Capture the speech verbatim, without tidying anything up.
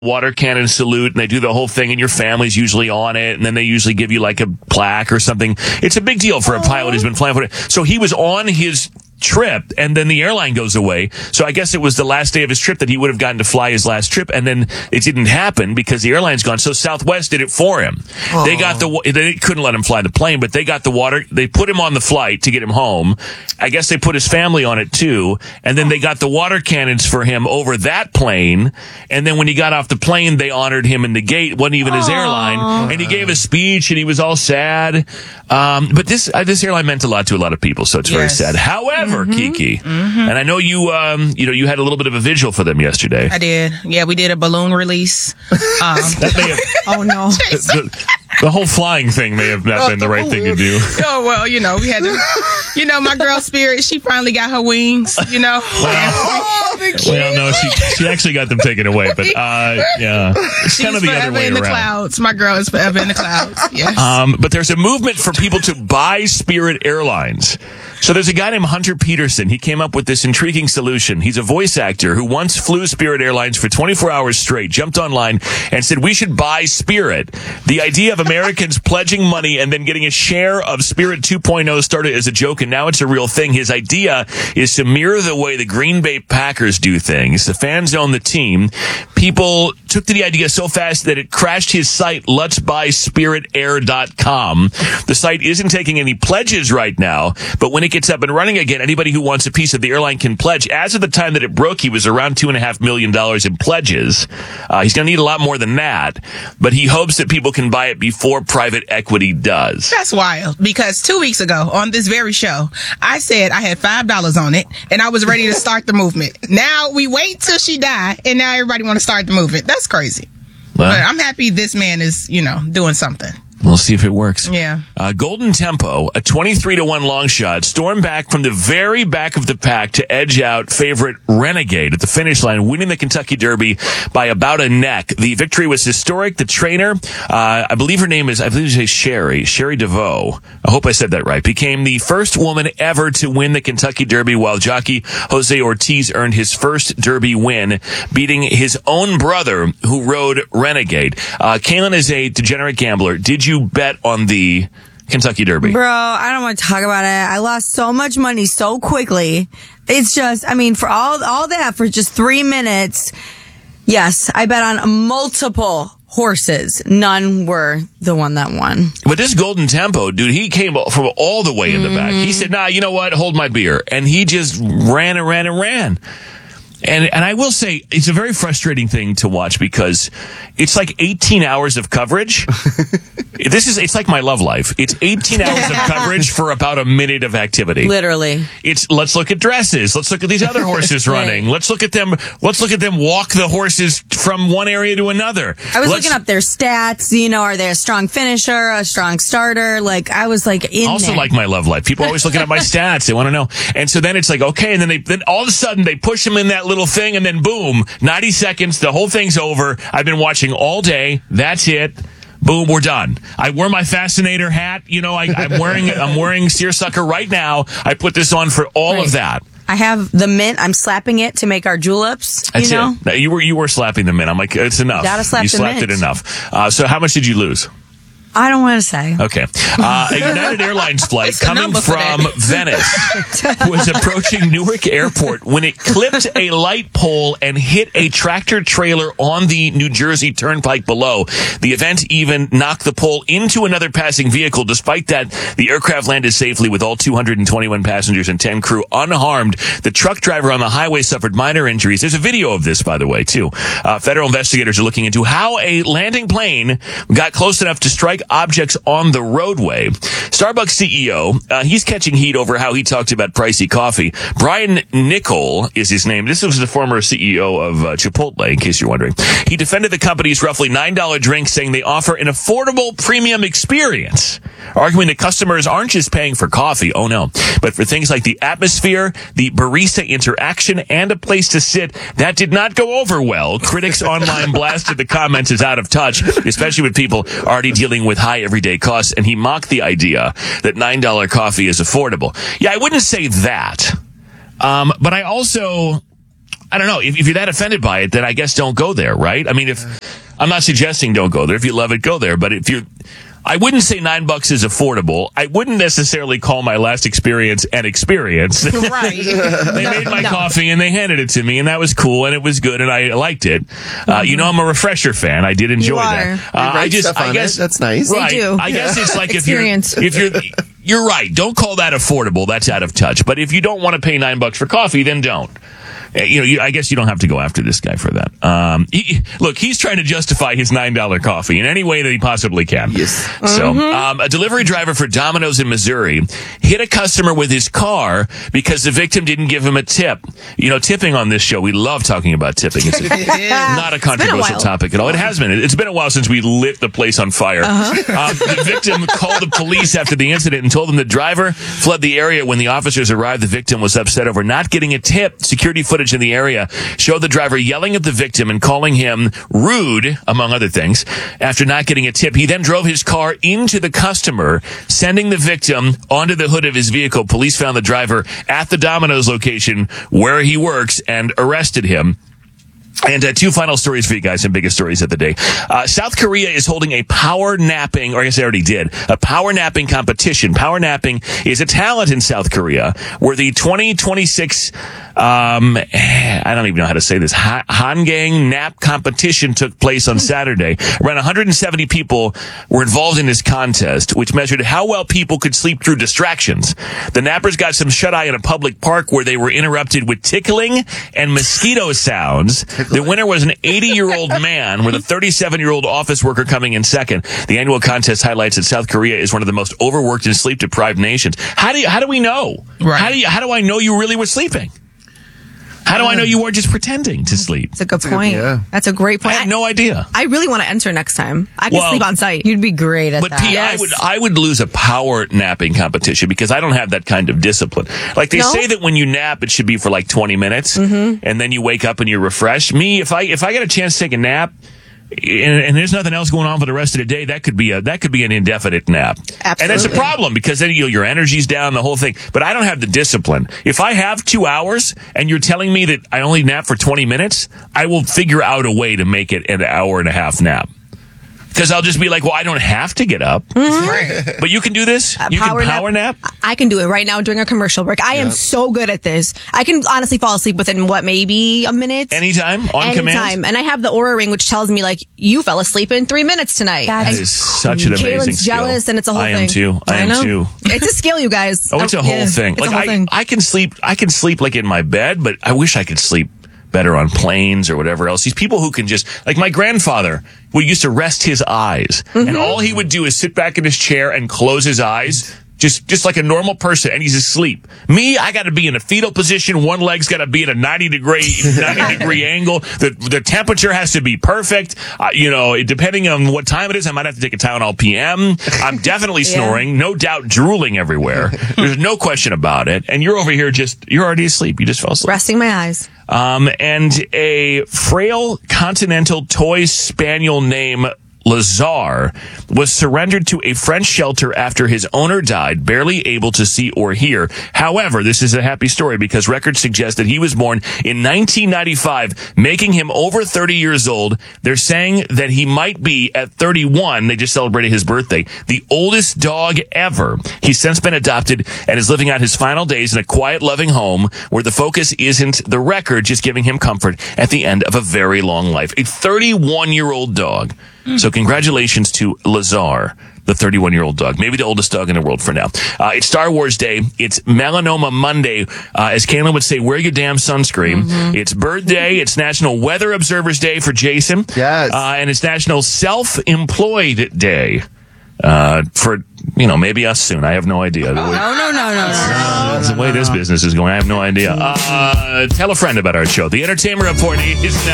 water cannon salute, and they do the whole thing, and your family's usually on it, and then they usually give you like a plaque or something. It's a big deal for a pilot who's been flying for it. So he was on his trip, and then the airline goes away. So I guess it was the last day of his trip that he would have gotten to fly his last trip, and then it didn't happen because the airline's gone. So Southwest did it for him. Oh. They got the, they couldn't let him fly the plane, but they got the water, they put him on the flight to get him home. I guess they put his family on it too, and then they got the water cannons for him over that plane, and then when he got off the plane, they honored him in the gate. It wasn't even his airline, and he gave a speech, and he was all sad. Um, but this, uh, this airline meant a lot to a lot of people, so it's yes. very sad. However, Mm-hmm. Kiki, mm-hmm. and I know you, um, you know, you had a little bit of a vigil for them yesterday. I did. Yeah, we did a balloon release. Um, that may have, oh no, the, the whole flying thing may have not oh, been the right balloon. thing to do. Oh well, you know, we had to. You know, my girl Spirit, she finally got her wings. You know. Well, oh, well no, she she actually got them taken away, but uh, yeah, it's She's kind of the other way in around. The clouds. My girl is forever in the clouds. Yes. Um, but there's a movement for people to buy Spirit Airlines. So there's a guy named Hunter Peterson. He came up with this intriguing solution. He's a voice actor who once flew Spirit Airlines for twenty-four hours straight, jumped online and said, we should buy Spirit. The idea of Americans pledging money and then getting a share of Spirit two point oh started as a joke, and now it's a real thing. His idea is to mirror the way the Green Bay Packers do things. The fans own the team. People took to the idea so fast that it crashed his site, lets buy spirit air dot com. The site isn't taking any pledges right now, but when it gets up and running again, anybody who wants a piece of the airline can pledge. As of the time that it broke, he was around two and a half million dollars in pledges. Uh, he's going to need a lot more than that, but he hopes that people can buy it before private equity does. That's wild, because two weeks ago on this very show, I said I had five dollars on it and I was ready to start the movement. Now we wait till she die, and now everybody want to start the movement. That's crazy. Well, but I'm happy this man is, you know, doing something. We'll see if it works. Yeah. Uh, Golden Tempo, a twenty-three to one long shot, stormed back from the very back of the pack to edge out favorite Renegade at the finish line, winning the Kentucky Derby by about a neck. The victory was historic. The trainer, uh, I believe her name is, I believe it's Sherry, Sherry DeVoe. I hope I said that right. Became the first woman ever to win the Kentucky Derby, while jockey Jose Ortiz earned his first Derby win, beating his own brother who rode Renegade. Uh, Kaylin is a degenerate gambler. Did you You bet on the Kentucky Derby? Bro, I don't want to talk about it. I lost so much money so quickly. It's just, I mean, for all all that, for just three minutes, yes, I bet on multiple horses. None were the one that won. But this Golden Tempo, dude, he came from all the way in the mm-hmm. back. He said, nah, you know what? Hold my beer. And he just ran and ran and ran. And and I will say, it's a very frustrating thing to watch because it's like eighteen hours of coverage. This is, it's like my love life. It's eighteen hours of coverage for about a minute of activity. Literally. It's, let's look at dresses. Let's look at these other horses running. Let's look at them, let's look at them walk the horses from one area to another. I was let's, looking up their stats. You know, are they a strong finisher, a strong starter? Like, I was like in Also there. like my love life. People are always looking at my stats. They want to know. And so then it's like, okay, and then they, then all of a sudden they push them in that little thing, and then boom, ninety seconds, the whole thing's over. I've been watching all day. That's it. Boom, we're done. I wear my Fascinator hat. You know, I, I'm wearing I'm wearing seersucker right now. I put this on for all right. of that. I have the mint. I'm slapping it to make our juleps. You That's know, it. You were you were slapping the mint. I'm like, it's enough. You gotta slap you the slapped mint. it enough. Uh, so how much did you lose? I don't want to say. Okay. Uh, a United Airlines flight coming from Venice was approaching Newark Airport when it clipped a light pole and hit a tractor trailer on the New Jersey Turnpike below. The event even knocked the pole into another passing vehicle. Despite that, the aircraft landed safely with all two hundred twenty-one passengers and ten crew unharmed. The truck driver on the highway suffered minor injuries. There's a video of this, by the way, too. Uh, federal investigators are looking into how a landing plane got close enough to strike objects on the roadway. Starbucks C E O, uh, he's catching heat over how he talked about pricey coffee. Brian Niccol is his name. This was the former C E O of uh, Chipotle, in case you're wondering. He defended the company's roughly nine dollar drink, saying they offer an affordable premium experience, arguing that customers aren't just paying for coffee, oh no, but for things like the atmosphere, the barista interaction, and a place to sit. That did not go over well. Critics online blasted the comments as out of touch, especially with people already dealing with high everyday costs, and he mocked the idea that nine dollar coffee is affordable. Yeah, I wouldn't say that. Um, but I also, I don't know. If, if you're that offended by it, then I guess don't go there, right? I mean, if I'm not suggesting don't go there. If you love it, go there. But if you're, I wouldn't say nine bucks is affordable. I wouldn't necessarily call my last experience an experience. Right. They made my no. coffee and they handed it to me, and that was cool and it was good and I liked it. Uh, you know, I'm a Refresher fan. I did enjoy You are. that. Uh, I just, I guess it. That's nice. Right. do. I guess it's like if you're, Experience. if you're, you're right. Don't call that affordable. That's out of touch. But if you don't want to pay nine bucks for coffee, then don't. You know, you, I guess you don't have to go after this guy for that. Um, he, look, he's trying to justify his nine dollar coffee in any way that he possibly can. Yes. So, Mm-hmm. um, a delivery driver for Domino's in Missouri hit a customer with his car because the victim didn't give him a tip. You know, tipping on this show, we love talking about tipping. It's a, not a controversial topic at all. It has been. It's been a while since we lit the place on fire. Uh-huh. Um, the victim called the police after the incident and told them the driver fled the area. When the officers arrived, the victim was upset over not getting a tip. Security footage in the area showed the driver yelling at the victim and calling him rude, among other things. After not getting a tip, he then drove his car into the customer, sending the victim onto the hood of his vehicle. Police found the driver at the Domino's location where he works and arrested him. And uh, two final stories for you guys, and biggest stories of the day. Uh, South Korea is holding a power napping, or I guess they already did, a power napping competition. Power napping is a talent in South Korea where the twenty twenty-six, um, I don't even know how to say this, ha- Hangang nap competition took place on Saturday. Around one hundred seventy people were involved in this contest, which measured how well people could sleep through distractions. The nappers got some shut-eye in a public park where they were interrupted with tickling and mosquito sounds. The winner was an eighty-year-old man with a thirty-seven-year-old office worker coming in second. The annual contest highlights that South Korea is one of the most overworked and sleep-deprived nations. How do you, how do we know? Right. How do you, how do I know you really were sleeping? How do I know you weren't just pretending to sleep? That's a good point. Yeah. That's a great I point. have no idea. I really want to enter next time. I can Well, sleep on site. You'd be great at But that. P, I would I would lose a power napping competition because I don't have that kind of discipline. Like they No? say that when you nap, it should be for like twenty minutes, and then you wake up and you're refreshed. Me, if I if I get a chance to take a nap, and, and there's nothing else going on for the rest of the day, that could be a that could be an indefinite nap. And that's a Absolutely. problem because then you know, your energy's down, the whole thing. But I don't have the discipline. If I have two hours and you're telling me that I only nap for twenty minutes, I will figure out a way to make it an hour and a half nap. Because I'll just be like, well, I don't have to get up. Right. But you can do this? You power can power nap? I can do it right now during a commercial break. I am so good at this. I can honestly fall asleep within what, maybe a minute? Anytime? On Anytime. command? And I have the Aura ring, which tells me like you fell asleep in three minutes tonight. That's That And is such an amazing Kaylin's skill. jealous, and it's a whole I thing. am too. I, am know. too. It's a skill, you guys. Oh, it's a whole Yeah, thing. It's Like a whole I, thing. I can sleep. I can sleep like in my bed, but I wish I could sleep better on planes or whatever else. These people who can just, like my grandfather, who used to rest his eyes, and all he would do is sit back in his chair and close his eyes. Just, just like a normal person, and he's asleep. Me, I got to be in a fetal position. One leg's got to be at a ninety degree, ninety degree angle. The the temperature has to be perfect. Uh, you know, depending on what time it is, I might have to take a Tylenol P M. I'm definitely snoring, no doubt, drooling everywhere. There's no question about it. And you're over here, just you're already asleep. You just fell asleep. Resting my eyes. Um, and a frail continental toy spaniel named Lazar was surrendered to a French shelter after his owner died, barely able to see or hear. However, this is a happy story because records suggest that he was born in nineteen ninety-five, making him over thirty years old. They're saying that he might be at thirty-one. They just celebrated his birthday. The oldest dog ever. He's since been adopted and is living out his final days in a quiet, loving home where the focus isn't the record, just giving him comfort at the end of a very long life. A thirty-one-year-old dog. So congratulations to Lazar, the thirty-one-year-old dog, maybe the oldest dog in the world for now. Uh, it's Star Wars Day. It's Melanoma Monday. Uh, as Kaylin would say, wear your damn sunscreen. Mm-hmm. It's Bird Day. It's National Weather Observers Day for Jason. Yes. Uh, and it's National Self-Employed Day. Uh, for, you know, maybe us soon. I have no idea. The way, No, no, no, no, no. the way this business is going, I have no idea. Uh, tell a friend about our show. The Entertainment Report is now.